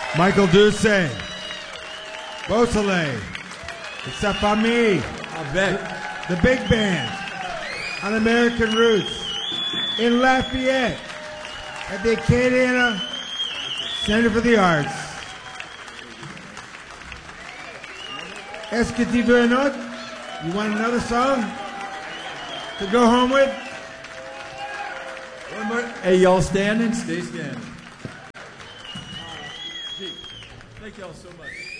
Michael Doucet, Beausoleil, Sa Famille, the big band on American Roots in Lafayette at the Acadiana Center for the Arts. Est-ce que tu veux un autre? You want another song to go home with? One more. Hey, y'all standing? Stay standing. Thank y'all so much.